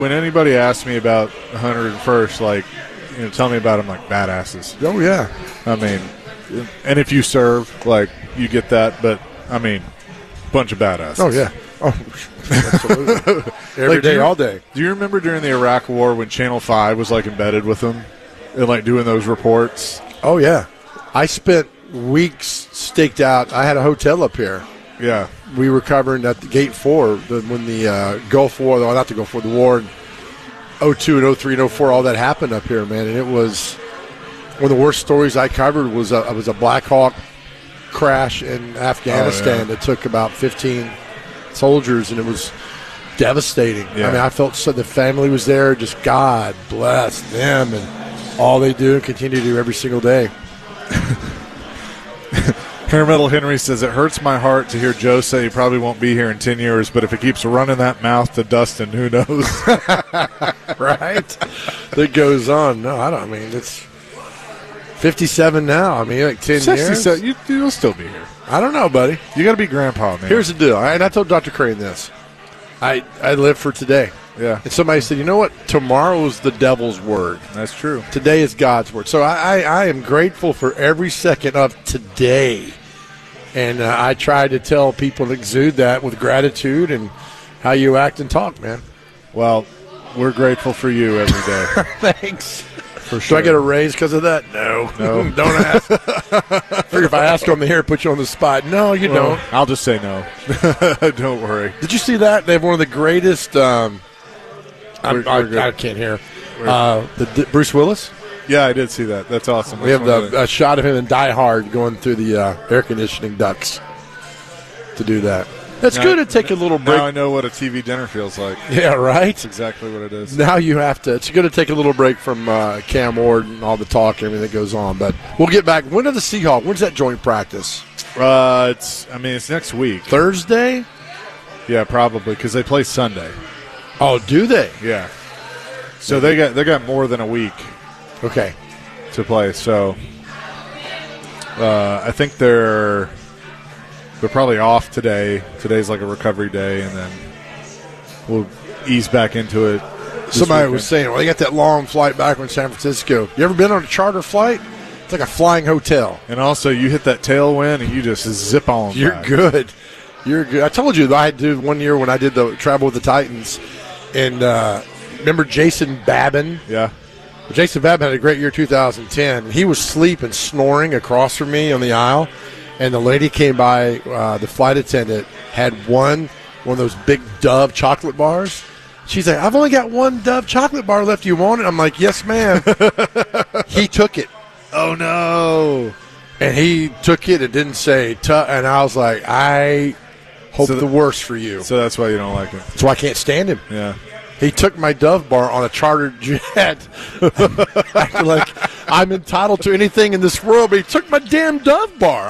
When anybody asks me about 101st, like, tell me about them like badasses. Oh, yeah. I mean, and if you serve, like, you get that, but, I mean, bunch of badasses. Oh, yeah. Oh, absolutely. Every day, all day. Do you remember during the Iraq War when Channel 5 was, like, embedded with them and, like, doing those reports? Oh, yeah. I spent weeks staked out. I had a hotel up here. Yeah. We were covering at the Gate 4 when the Gulf War, not the Gulf War, the war in 02 and 03 and 04, all that happened up here, man. And it was one of the worst stories I covered was a Black Hawk crash in Afghanistan that took about 15 soldiers, and it was devastating. Yeah. I mean, I felt so the family was there, just God bless them and all they do and continue to do every single day. Hair Metal Henry says, it hurts my heart to hear Joe say he probably won't be here in 10 years, but if he keeps running that mouth to Dustin, who knows? Right? That goes on. No, I don't. I mean, it's 57 now. I mean, like 10 years. You'll still be here. I don't know, buddy. You got to be grandpa, man. Here's the deal. And I told Dr. Crane this. I live for today. Yeah. And somebody said, you know what? Tomorrow is the devil's word. That's true. Today is God's word. So I am grateful for every second of today. And I try to tell people to exude that with gratitude and how you act and talk, man. Well, we're grateful for you every day. Thanks. For sure. Do I get a raise because of that? No. Don't ask. Figure if I ask you on the here, put you on the spot. No, you don't. I'll just say no. Don't worry. Did you see that? They have one of the greatest. I can't hear. The Bruce Willis. Yeah, I did see that. That's awesome. We have a shot of him in Die Hard going through the air conditioning ducts to do that. It's good to take a little break. Now I know what a TV dinner feels like. Yeah, right? That's exactly what it is. Now you have to. It's good to take a little break from Cam Ward and all the talk and everything that goes on. But we'll get back. When are the Seahawks? When's that joint practice? It's next week. Thursday? Yeah, probably, because they play Sunday. Oh, do they? Yeah. So they got more than a week. Okay. To play, so I think they're probably off today. Today's like a recovery day, and then we'll ease back into it. Somebody was saying, well, they got that long flight back from San Francisco. You ever been on a charter flight? It's like a flying hotel. And also, you hit that tailwind, and you just zip on. You're back. Good. You're good. I told you that I did 1 year when I did the travel with the Titans, and remember Jason Babin? Yeah. Jason Babin had a great year 2010. He was sleeping, snoring across from me on the aisle, and the lady came by, the flight attendant had one of those big Dove chocolate bars. She's like, I've only got one Dove chocolate bar left. You want it? I'm like, yes, ma'am. He took it. Oh, no. And he took it and didn't say, and I was like, I hope the worst for you. So that's why you don't like him. That's why I can't stand him. Yeah. He took my Dove bar on a chartered jet. Acting like I'm entitled to anything in this world, but he took my damn Dove bar.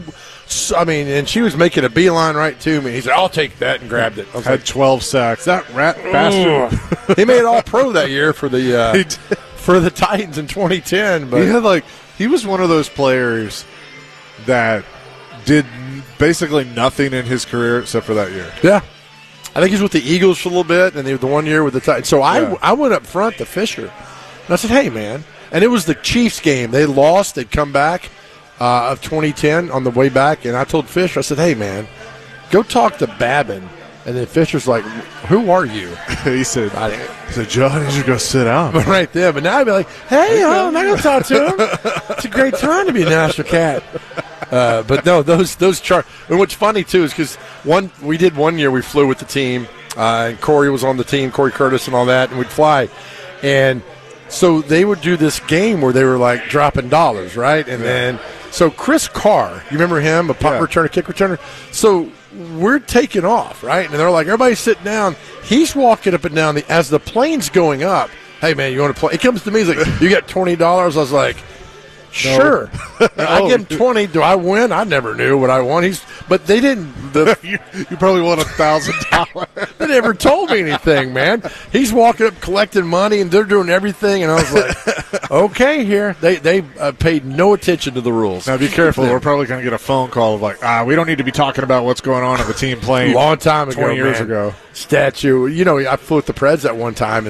And she was making a beeline right to me. He said, I'll take that, and grabbed it. I was had 12 sacks. That rat bastard. He made it all pro that year for the Titans in 2010. But he was one of those players that did basically nothing in his career except for that year. Yeah. I think he's with the Eagles for a little bit, and the 1 year with the Titans. So I went up front to Fisher, and I said, hey, man. And it was the Chiefs game. They lost. They'd come back of 2010 on the way back, and I told Fisher, I said, hey, man, go talk to Babin. And then Fisher's like, who are you? He said, Joe, I need you to go sit down. Right there. But now I'd be like, hey, I'm not going to talk to him. It's a great time to be a National Cat. But no, those charts. And what's funny, too, is because we did 1 year, we flew with the team, and Corey was on the team, Corey Curtis and all that, and we'd fly. And so they would do this game where they were, like, dropping dollars, right? And then, so Chris Carr, you remember him, a punt returner, kick returner? So we're taking off, right? And they're like, everybody sit down. He's walking up and down as the plane's going up. Hey, man, you want to play? He comes to me, he's like, you got $20? I was like, Sure. I give him 20. Do I win? I never knew what I won. But they didn't. you probably won $1,000. They never told me anything, man. He's walking up collecting money, and they're doing everything, and I was like, okay, here. They paid no attention to the rules. Now, be careful. We're probably going to get a phone call of like, we don't need to be talking about what's going on in the team playing a long time ago, 20 years ago. Statue. I flew with the Preds at one time,